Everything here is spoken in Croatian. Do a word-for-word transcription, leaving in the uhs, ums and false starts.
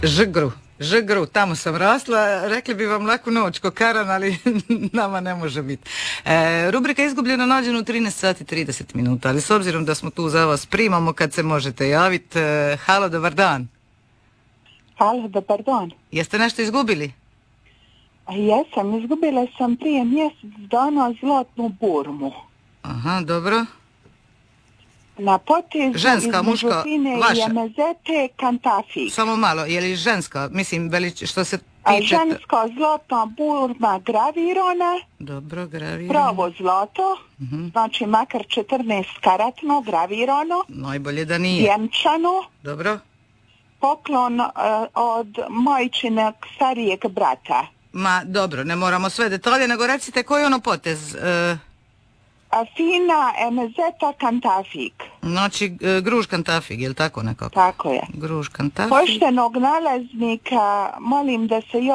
Žgru. Žgru, tamo sam rasla, rekli bi vam laku noć ko Karan, ali nama ne može biti. E, rubrika Izgubljeno nađeno u trinaest sati trideset minuta, ali s obzirom da smo tu za vas primamo kad se možete javiti. E, halo, dobar dan. Halo, dobar dan. Jeste nešto izgubili? Jesam, izgubila sam prije mjesec dana zlatnu burmu. Aha, dobro. Na potezu ženska, između muška, Fine vaša. i Amazete Kantafik. Samo malo, je li ženska? Mislim, veli, što se A tiče... ženska zlatna burma gravirana, Dobro, gravirano. pravo zlato, Mhm. znači makar četrnaest karatno gravirano, Najbolje da nije. vjenčano, Dobro. poklon uh, od majčinog starijeg brata. Ma, dobro, ne moramo sve detalje, nego recite koji je ono potez. E, A Fina Amazeta Kantafik. znači, e, Gruž Kantafig, je li tako nekako? Tako je. Gruž Kantafig. Poštenog nalaznika molim da se